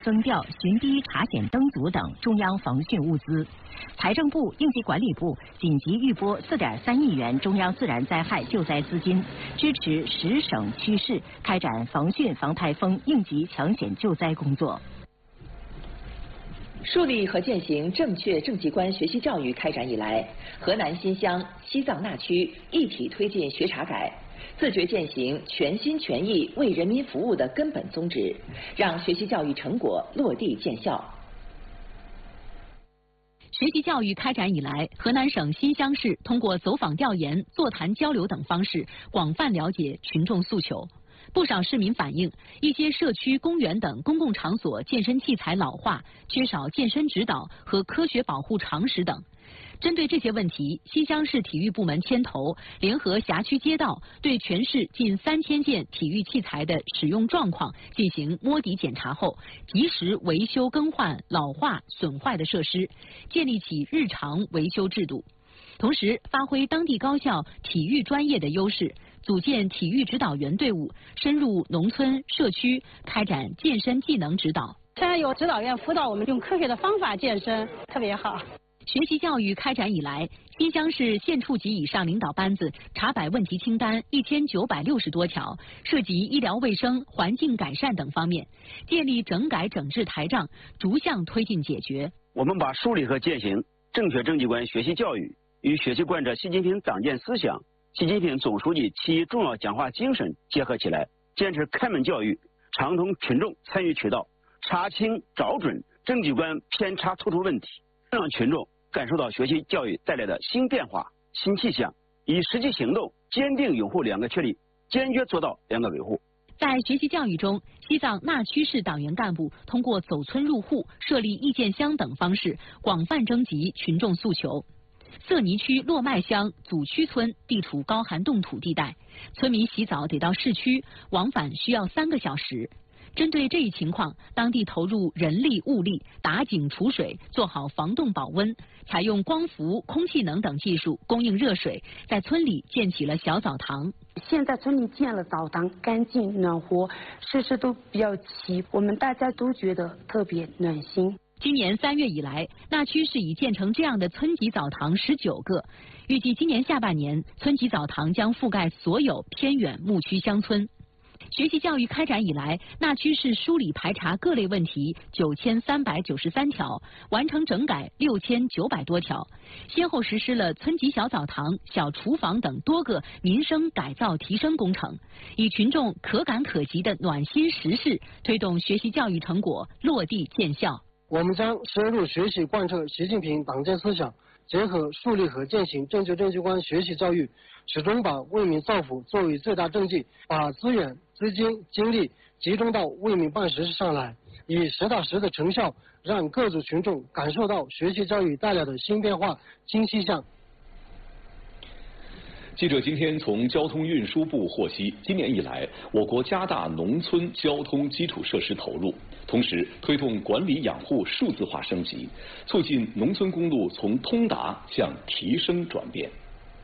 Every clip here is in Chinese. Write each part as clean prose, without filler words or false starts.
增调巡堤查检灯组等中央防汛物资。财政部、应急管理部紧急预拨4.3亿元中央自然灾害救灾资金，支持10省区市开展防汛防台风应急抢险救灾工作。 树立和践行正确政绩观学习教育开展以来，河南新乡、西藏那区一体推进学查改，自觉践行全心全意为人民服务的根本宗旨，让学习教育成果落地见效。 学习教育开展以来，河南省新乡市通过走访调研、座谈交流等方式，广泛了解群众诉求。不少市民反映，一些社区、公园等公共场所健身器材老化，缺少健身指导和科学保护常识等。针对这些问题，新乡市体育部门牵头，联合辖区街道，对全市近3000件体育器材的使用状况进行摸底检查后，及时维修更换老化损坏的设施，建立起日常维修制度。同时，发挥当地高校体育专业的优势，组建体育指导员队伍，深入农村社区，开展健身技能指导。 现在有指导员辅导我们用科学的方法健身，特别好。 学习教育开展以来，新乡市县处级以上领导班子查摆问题清单1960多条，涉及医疗卫生、环境改善等方面，建立整改整治台账，逐项推进解决。 我们把树立和践行正确政绩观学习教育与学习贯彻习近平党建思想、习近平总书记7重要讲话精神结合起来，坚持开门教育，畅通群众参与渠道，查清找准政绩观偏差突出问题，让群众感受到学习教育带来的新变化、新气象，以实际行动坚定拥护2个确立，坚决做到2个维护。 在学习教育中，西藏那曲市党员干部通过走村入户、设立意见箱等方式，广泛征集群众诉求。色尼区洛麦乡祖区村地处高寒冻土地带，村民洗澡得到市区，往返需要3个小时。针对这一情况，当地投入人力物力，打井储水，做好防冻保温，采用光伏、空气能等技术供应热水，在村里建起了小澡堂。 现在村里建了澡堂，干净暖和，设施都比较齐，我们大家都觉得特别暖心。 今年3月以来，那曲市已建成这样的村级澡堂19个，预计今年下半年，村级澡堂将覆盖所有偏远牧区乡村。学习教育开展以来，那曲市梳理排查各类问题9393条，完成整改6900多条，先后实施了村级小澡堂、小厨房等多个民生改造提升工程，以群众可感可及的暖心实事，推动学习教育成果落地见效。 我们将深入学习贯彻习近平党建思想，结合树立和践行正确政绩观学习教育，始终把为民造福作为最大政绩，把资源、资金、精力集中到为民办实事上来，以实打实的成效，让各族群众感受到学习教育带来的新变化、新气象。 记者今天从交通运输部获悉，今年以来，我国加大农村交通基础设施投入，同时推动管理养护数字化升级，促进农村公路从通达向提升转变。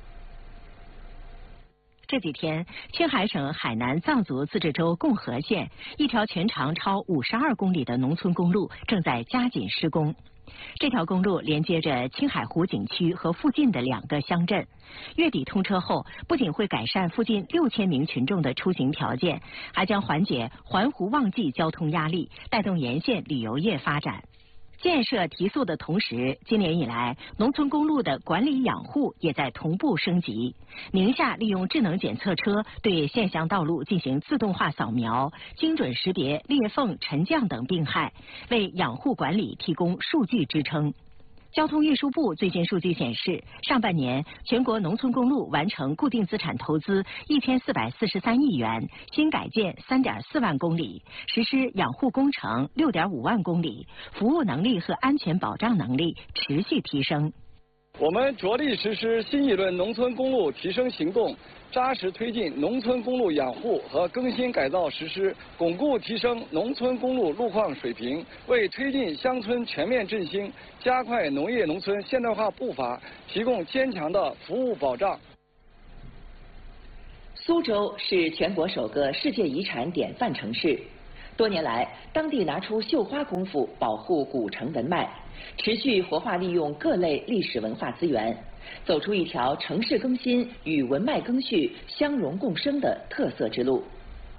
这几天，青海省海南藏族自治州共和县一条全长超52公里的农村公路正在加紧施工。这条公路连接着青海湖景区和附近的2个乡镇，月底通车后，不仅会改善附近6000名群众的出行条件，还将缓解环湖旺季交通压力，带动沿线旅游业发展。建设提速的同时，今年以来，农村公路的管理养护也在同步升级。宁夏利用智能检测车对县乡道路进行自动化扫描，精准识别裂缝、沉降等病害，为养护管理提供数据支撑。交通运输部最新数据显示，上半年全国农村公路完成固定资产投资1443亿元，新改建3.4万公里，实施养护工程6.5万公里，服务能力和安全保障能力持续提升。 我们着力实施新一轮农村公路提升行动，扎实推进农村公路养护和更新改造实施，巩固提升农村公路路况水平，为推进乡村全面振兴、加快农业农村现代化步伐提供坚强的服务保障。 苏州是全国首个世界遗产典范城市， 多年来，当地拿出绣花功夫保护古城文脉，持续活化利用各类历史文化资源，走出一条城市更新与文脉更续相融共生的特色之路。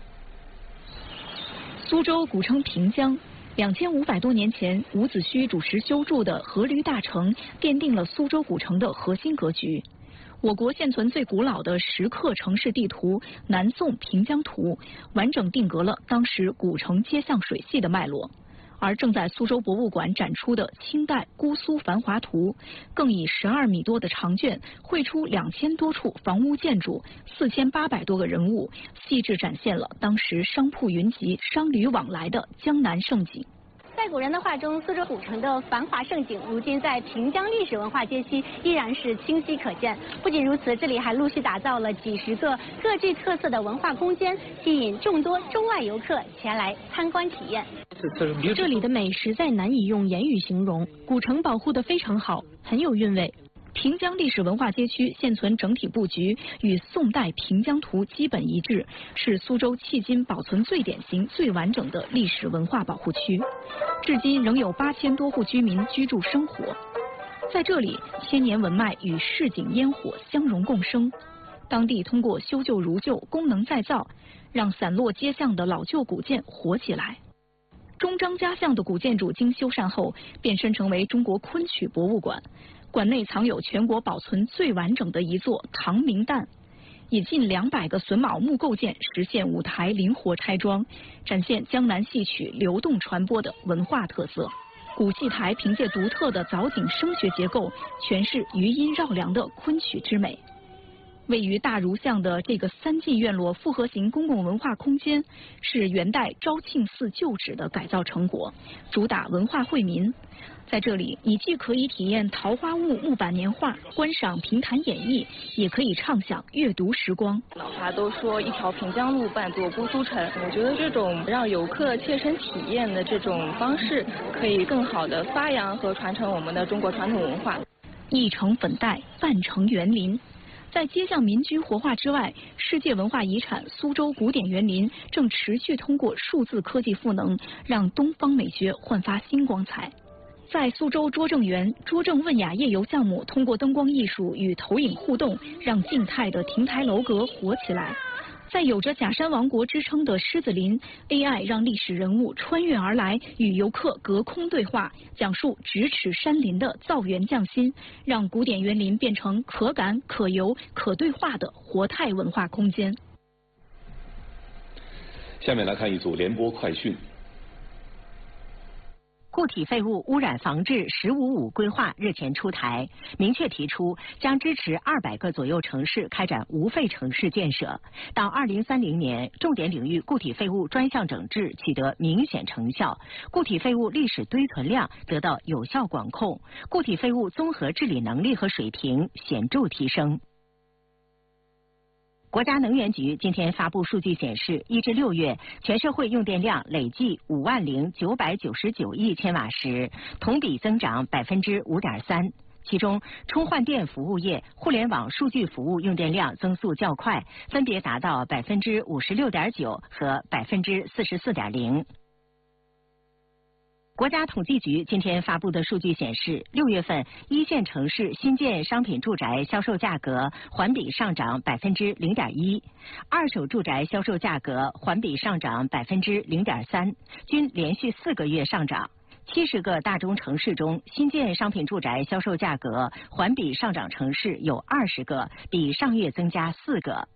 苏州古称平江，2500多年前伍子胥主持修筑的阖闾大城，奠定了苏州古城的核心格局。我国现存最古老的石刻城市地图《南宋平江图》，完整定格了当时古城街巷水系的脉络。而正在苏州博物馆展出的清代姑苏繁华图，更以12米多的长卷绘出2000多处房屋建筑、4800多个人物，细致展现了当时商铺云集、商旅往来的江南盛景。 在古人的画中，苏州古城的繁华盛景，如今在平江历史文化街区依然是清晰可见。不仅如此，这里还陆续打造了几十个各具特色的文化空间，吸引众多中外游客前来参观体验。 这里的美实在难以用言语形容，古城保护得非常好，很有韵味。平江历史文化街区现存整体布局与宋代平江图基本一致，是苏州迄今保存最典型、最完整的历史文化保护区。至今仍有8000多户居民居住生活。在这里，千年文脉与市井烟火相融共生。当地通过修旧如旧、功能再造，让散落街巷的老旧古建活起来。中张家巷的古建筑经修缮后，变身成为中国昆曲博物馆。馆内藏有全国保存最完整的一座唐明旦，以近200个榫卯木构件实现舞台灵活拆装，展现江南戏曲流动传播的文化特色。古戏台凭借独特的藻井声学结构，诠释余音绕梁的昆曲之美。位于大儒巷的这个3进院落复合型公共文化空间，是元代昭庆寺旧址的改造成果，主打文化惠民。在这里，你既可以体验桃花坞木板年画，观赏评弹演绎，也可以畅享阅读时光。 老话都说一条平江路伴作姑苏城，我觉得这种让游客切身体验的这种方式，可以更好的发扬和传承我们的中国传统文化。 一城粉黛，半城园林。在街巷民居活化之外，世界文化遗产苏州古典园林正持续通过数字科技赋能，让东方美学焕发新光彩。在苏州拙政园，拙政问雅夜游项目通过灯光艺术与投影互动，让静态的亭台楼阁活起来。在有着假山王国之称的狮子林 ，AI 让历史人物穿越而来，与游客隔空对话，讲述咫尺山林的造园匠心，让古典园林变成可感、可游、可对话的活态文化空间。 下面来看一组联播快讯。 固体废物污染防治“15-5”规划日前出台，明确提出将支持200个左右城市开展无废城市建设。到2030年，重点领域固体废物专项整治取得明显成效，固体废物历史堆存量得到有效管控，固体废物综合治理能力和水平显著提升。国家能源局今天发布数据显示，1至6月全社会用电量累计50999亿千瓦时，同比增长5.3%。其中，充换电服务业、互联网数据服务用电量增速较快，分别达到56.9%和44.0%。国家统计局今天发布的数据显示，6月份一线城市新建商品住宅销售价格环比上涨0.1%，二手住宅销售价格环比上涨0.3%，均连续4个月上涨。70个大中城市中，新建商品住宅销售价格环比上涨城市有20个，比上月增加4个。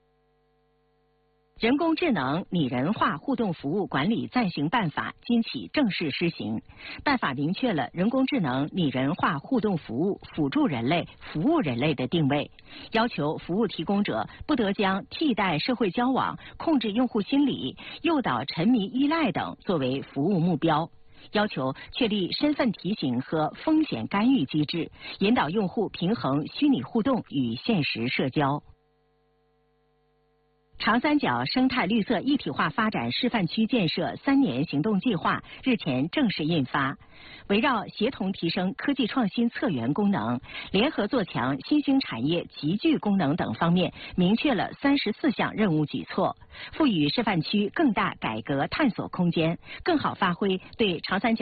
人工智能拟人化互动服务管理暂行办法今起正式施行。办法明确了人工智能拟人化互动服务辅助人类、服务人类的定位，要求服务提供者不得将替代社会交往、控制用户心理、诱导沉迷依赖等作为服务目标。要求确立身份提醒和风险干预机制，引导用户平衡虚拟互动与现实社交。 长三角生态绿色一体化发展示范区建设3年行动计划日前正式印发，围绕协同提升科技创新策源功能、联合做强新兴产业集聚功能等方面，明确了34项任务举措，赋予示范区更大改革探索空间，更好发挥对长三角